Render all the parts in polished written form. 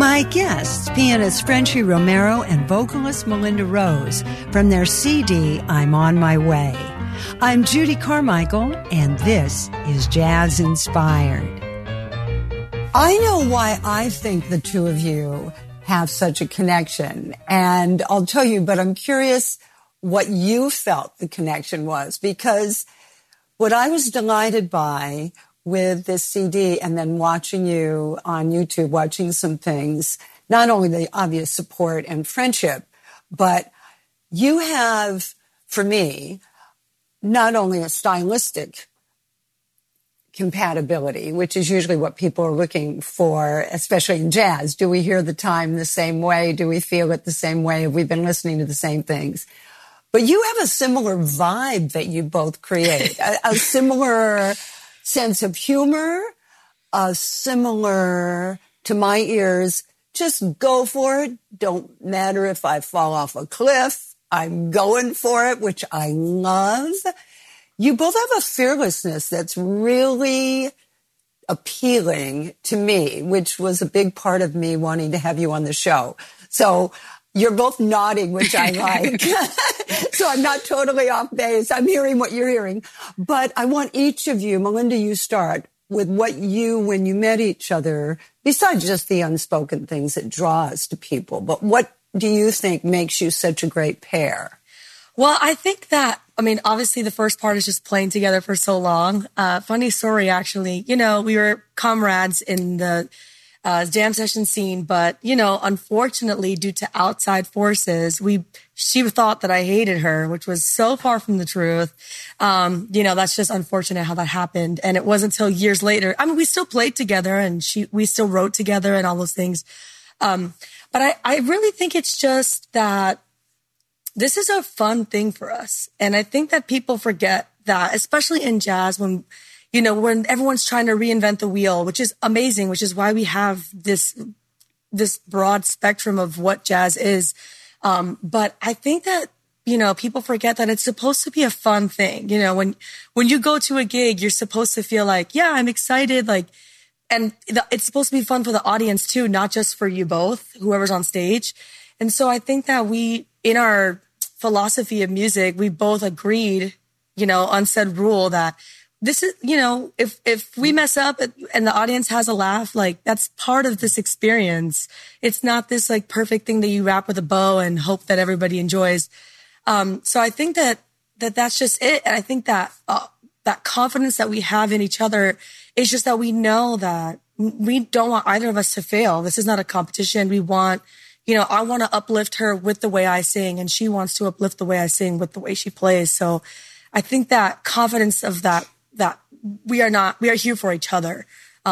My guests, pianist Frenchie Romero and vocalist Melinda Rose, from their CD, I'm on My Way. I'm Judy Carmichael, and this is Jazz Inspired. I know why I think the two of you have such a connection, and I'll tell you, but I'm curious what you felt the connection was, because what I was delighted by with this CD and then watching you on YouTube, watching some things, not only the obvious support and friendship, but you have, for me, not only a stylistic compatibility, which is usually what people are looking for, especially in jazz. Do we hear the time the same way? Do we feel it the same way? Have we been listening to the same things? But you have a similar vibe that you both create, a similar sense of humor, similar to my ears, just go for it. Don't matter if I fall off a cliff. I'm going for it, which I love. You both have a fearlessness that's really appealing to me, which was a big part of me wanting to have you on the show. So you're both nodding, which I like. So I'm not totally off base. I'm hearing what you're hearing. But I want each of you, Melinda, you start with what you, when you met each other, besides just the unspoken things that draw us to people, but what do you think makes you such a great pair? Well, I think that, obviously the first part is just playing together for so long. Funny story, actually. We were comrades in the jam session scene, but, unfortunately, due to outside forces, she thought that I hated her, which was so far from the truth. That's just unfortunate how that happened. And it wasn't until years later. We still played together and we still wrote together and all those things. But I really think it's just that this is a fun thing for us. And I think that people forget that, especially in jazz, when everyone's trying to reinvent the wheel, which is amazing, which is why we have this broad spectrum of what jazz is. But I think that, people forget that it's supposed to be a fun thing. When you go to a gig, you're supposed to feel like, yeah, I'm excited. It's supposed to be fun for the audience too, not just for you both, whoever's on stage. And so I think that in our philosophy of music, we both agreed, unsaid rule that this is, if we mess up and the audience has a laugh, that's part of this experience. It's not this perfect thing that you wrap with a bow and hope that everybody enjoys. So I think that's just it. And I think that, that confidence that we have in each other is just that we know that we don't want either of us to fail. This is not a competition. We want, I want to uplift her with the way I sing, and she wants to uplift the way I sing with the way she plays. So I think that confidence of that we are here for each other.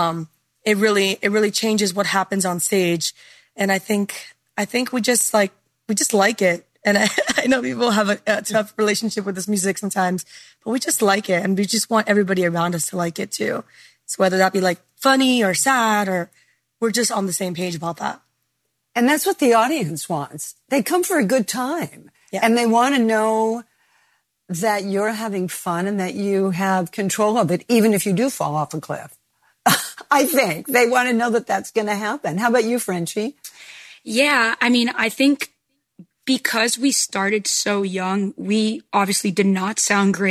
It really changes what happens on stage. And I think we just like it. And I know people have a tough relationship with this music sometimes, but we just like it. And we just want everybody around us to like it too. So whether that be funny or sad, or we're just on the same page about that. And that's what the audience wants. They come for a good time. Yeah. And they want to know that you're having fun and that you have control of it, even if you do fall off a cliff. I think they want to know that that's going to happen. How about you, Frenchie? Yeah, I think because we started so young, we obviously did not sound great.